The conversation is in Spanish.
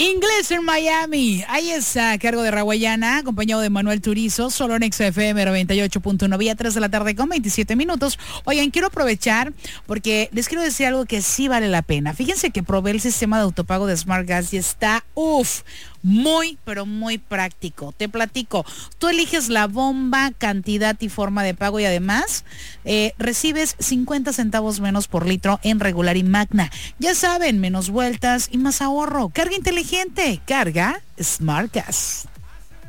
Inglés en Miami. Ahí está, a cargo de Rawayana, acompañado de Manuel Turizo, solo en XFM 98.9 a 3 de la tarde con 27 minutos. Oigan, quiero aprovechar porque les quiero decir algo que sí vale la pena. Fíjense que probé el sistema de autopago de Smart Gas y está, muy, pero muy práctico. Te platico. Tú eliges la bomba, cantidad y forma de pago y además recibes 50 centavos menos por litro en regular y magna. Ya saben, menos vueltas y más ahorro. Carga inteligente. Carga Smart Gas.